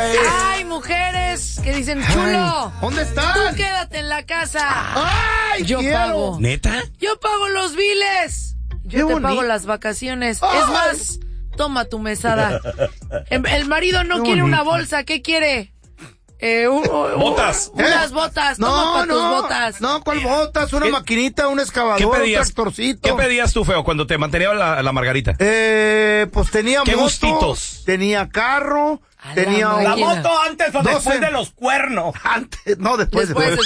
Hay mujeres que dicen, chulo, ¿dónde están? Tú quédate en la casa. ¡Ay, yo quiero! pago. ¿Neta? Yo pago los biles. Yo te pago las vacaciones. ¡Ay! Es más, toma tu mesada. El marido no Qué quiere bonito. una bolsa. ¿Qué quiere? Botas. Unas botas. Toma para tus botas. No, ¿cuál botas? Una maquinita, un excavador, un tractorcito. ¿Qué pedías tú, feo, cuando te mantenía la Margarita? Pues tenía ¿Qué moto, gustitos? Tenía carro, A tenía la máquina. moto antes o 12. después de los cuernos. antes, no, después. Después.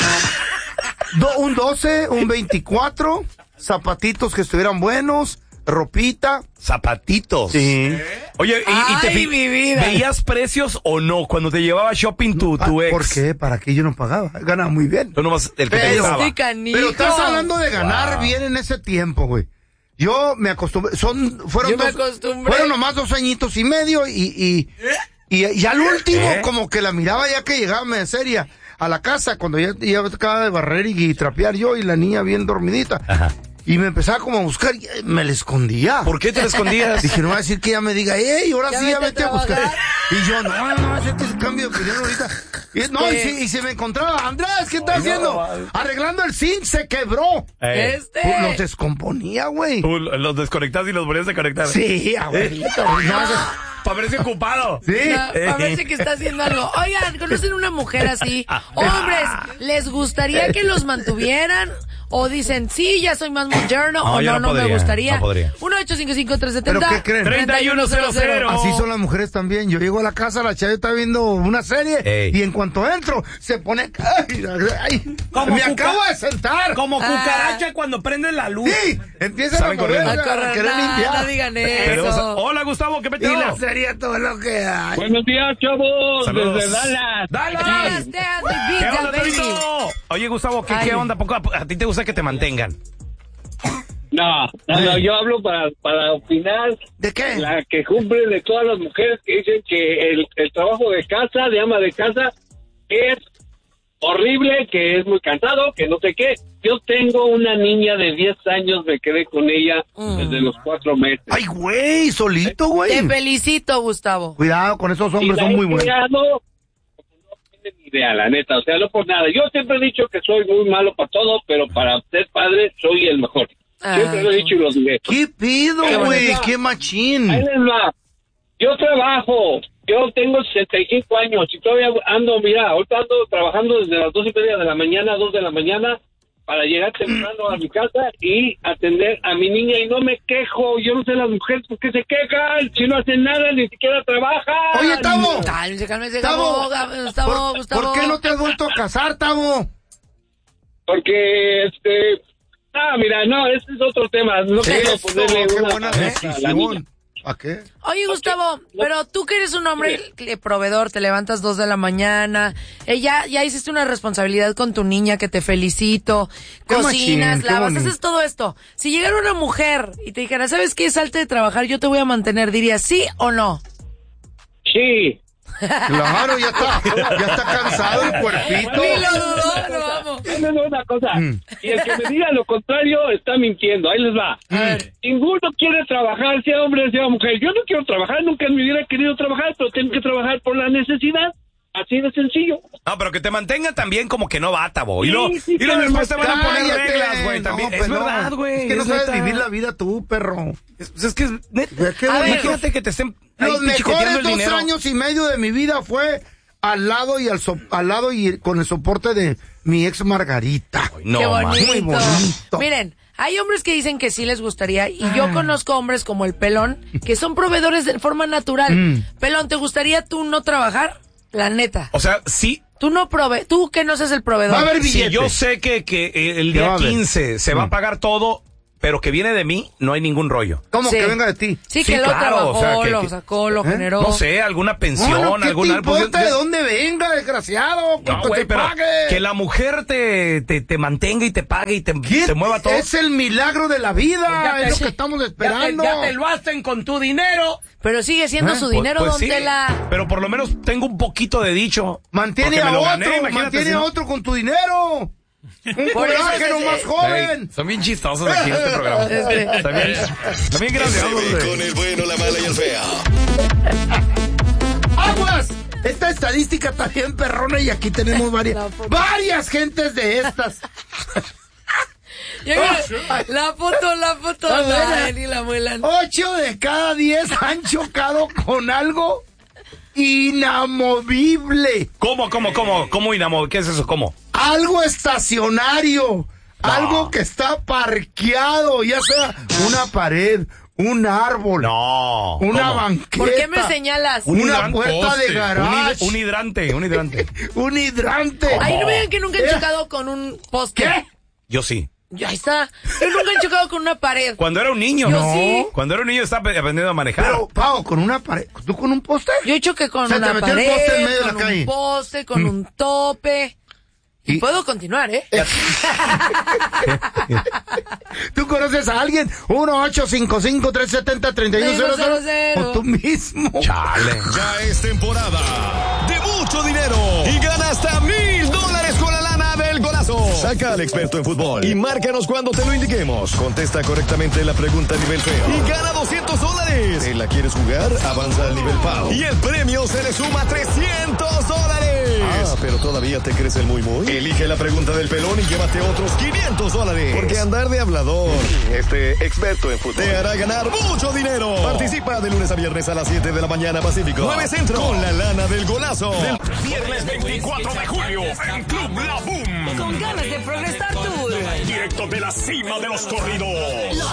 Un 12, un 24, zapatitos que estuvieran buenos, ropita. Zapatitos. Sí. Oye, ¿y Ay, mi vida. veías precios o no cuando te llevaba shopping tu ex? ¿Por qué? ¿Para qué? Yo no pagaba. Ganaba muy bien. Tú nomás el que te Pero- gustaba. Este canijo. Pero estás hablando de ganar Wow. bien en ese tiempo, güey. Yo me acostumbré, fueron Yo me acostumbré. fueron nomás 2 añitos y medio y al último como que la miraba ya que llegaba media seria a la casa cuando ya acababa de barrer y trapear yo y la niña bien dormidita. Ajá. Y me empezaba como a buscar y me la escondía. ¿Por qué te la escondías? Dije, no va a decir que ella me diga, ¡ey, ahora Ya sí, ya vete vete a a buscar! trabajar. Y yo, no, hacerte ese cambio de opinión ahorita. Y se me encontraba, Andrés, ¿qué estás haciendo? Arreglando el zinc, se quebró. Pues los descomponía, güey. Tú los desconectas y los volvías a conectar. Sí, abuelito. Para verse ocupado. Sí. Para verse que está haciendo algo. Oigan, ¿conocen una mujer así? Hombres, ¿les gustaría que los mantuvieran? O dicen, sí, ya soy más moderno. No, o yo no, no no me podría, gustaría. no podría. 1-855-370. ¿Pero qué creen? 3100. Así son las mujeres también. Yo llego a la casa, la chava está viendo una serie Ey. y en cuanto entro, se pone... ¡Ay! Como ¡Me cuca- acabo de sentar! Como cucaracha cuando prende la luz. Sí, empiezan a Salen mover, corriendo. a querer limpiar. No digan Pero, eso. hola, Gustavo, ¿qué Y metió? la serie todo lo que hay. Buenos días, chavos, Saludos. desde Dallas. ¡Dallas! Yes, that's the ¿Qué big onda, baby. Pedrito? Oye, Gustavo, ¿qué Ay. onda? ¿A ti te gusta que te mantengan? No, yo hablo para opinar. ¿De qué? La que cumple de todas las mujeres que dicen que el trabajo de casa, de ama de casa, es horrible, que es muy cansado, que no sé qué. Yo tengo una niña de 10 años, me quedé con ella desde los 4 meses. Ay, güey, solito, Te güey. felicito, Gustavo. Cuidado con esos hombres, Y la son he muy buenos. criado como no tienen ni idea, la neta, o sea, no por nada. Yo siempre he dicho que soy muy malo para todo, pero para ser padre soy el mejor. Siempre lo he dicho y lo diré. ¿Qué pido, Qué güey? bonito. ¡Qué machín! Ahí les va. Yo trabajo, yo tengo 65 años y todavía ahorita ando trabajando desde las 2:30 de la mañana, 2 de la mañana, para llegar temprano a mi casa y atender a mi niña y no me quejo. Yo no sé las mujeres por qué se quejan, si no hacen nada, ni siquiera trabajan. Oye, Tavo. Cálmese, Tavo, Gustavo. ¿Por qué no te has vuelto a casar, Tavo? Porque, mira, no, ese es otro tema. No quiero Eso, ponerle qué una buena cabeza a la niña. decisión. ¿A qué? Oye, Gustavo, pero tú que eres un hombre proveedor, te levantas 2 de la mañana, ya hiciste una responsabilidad con tu niña, que te felicito, Qué cocinas, machín, qué lavas, bonito. haces todo esto. Si llegara una mujer y te dijera, ¿sabes qué? Salte de trabajar, yo te voy a mantener, ¿dirías sí o no? Sí. Claro, ya está cansado el cuerpito. Ni lo dudó, lo amo. Déjenme una cosa. Y el que me diga lo contrario está mintiendo. Ahí les va. Ninguno quiere trabajar, sea hombre, sea mujer. Yo no quiero trabajar, nunca en mi vida he querido trabajar, pero tengo que trabajar por la necesidad. Así de sencillo. No, pero que te mantengan también como que no va, Tavo. Y Sí, luego sí, luego después te van a poner Cállate. reglas, güey, también. No, Es pues verdad, güey. Es que no sabes neta. vivir la vida tú, perro. Es que es neta. Qué A ver, bonito. Imagínate que te estén ahí Los pichicoteando mejores el 2 dinero. años y medio de mi vida fue al lado y con el soporte de mi ex Margarita. No, Qué man. bonito. Muy bonito. Miren, hay hombres que dicen que sí les gustaría, y yo conozco hombres como el Pelón, que son proveedores de forma natural. Pelón, ¿te gustaría tú no trabajar? La neta. O sea, sí. Tú que no seas el proveedor. Va a haber Si billete. yo sé que el ¿Qué va día a haber? 15 se va a pagar todo, pero que viene de mí, no hay ningún rollo. ¿Cómo Sí. que venga de ti? Sí, Sí, que lo claro, trabajó, o sea, lo que- sacó, lo generó. No sé, alguna pensión, Bueno, ¿qué alguna... te importa pues, de dónde venga, desgraciado? No, Cuánto güey, te pero pague. que la mujer te mantenga y te pague y te mueva todo. Es el milagro de la vida, Ya es te- lo que estamos esperando. Ya te lo hacen con tu dinero. Pero sigue siendo su dinero, Pues don sí, Tela. pero por lo menos tengo un poquito de dicho. Mantiene porque a me lo otro, gané, imagínate mantiene si a no. otro con tu dinero. Un Por eso colágeno es- más joven. Ey, son bien chistosos aquí en este programa. También gracias. Se ve con el bueno, la mala y el feo. ¡Aguas! estadística también perrona y aquí tenemos varias gentes de estas. La foto, ni la muelan. 8 de cada 10 han chocado con algo inamovible. ¿Cómo inamovible? ¿Qué es eso? ¿Cómo? Algo estacionario. No. Algo que está parqueado, ya sea una pared, un árbol, una banqueta. ¿Por qué me señalas? Una puerta de garage. Un hidrante. Un hidrante. Ay, no me digan que nunca han chocado con un poste. ¿Qué? Yo sí. Ya está. Yo nunca he chocado con una pared. Cuando era un niño. Yo sí. Cuando era un niño estaba aprendiendo a manejar. Pero, Pao, con una pared. ¿Tú con un poste? Yo choqué con una te metió pared, el poste en medio de la con calle. un poste, con un tope. Y puedo continuar, ¿eh? ¿Tú conoces a alguien? 1-855-370-3100. O tú mismo. Chale. Ya es temporada de mucho dinero y gana hasta $1,000 con la lana del golazo. Saca al experto en fútbol y márcanos cuando te lo indiquemos. Contesta correctamente la pregunta a nivel feo y gana $200. ¿Te la quieres jugar? Avanza al nivel Pau y el premio se le suma $300. Ah, pero todavía te crees el muy. Elige la pregunta del pelón y llévate otros $500. Porque andar de hablador, experto en fútbol, te hará ganar mucho dinero. Participa de lunes a viernes a las 7 de la mañana Pacífico, 9 Centro, con la lana del golazo. Viernes 24 de julio en Club La Boom. Con ganas de progresar tour. Directo de la cima de los corridos.